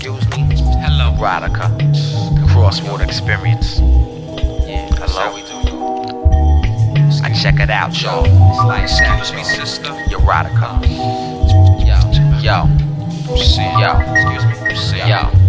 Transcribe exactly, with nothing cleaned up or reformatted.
Excuse me. Hello. Erotica. Crossword experience. Yeah. Hello. We do. I check it out, y'all. It's like excuse me, sister. Erotica. Yo. Yo. Yo. Excuse me. Yo.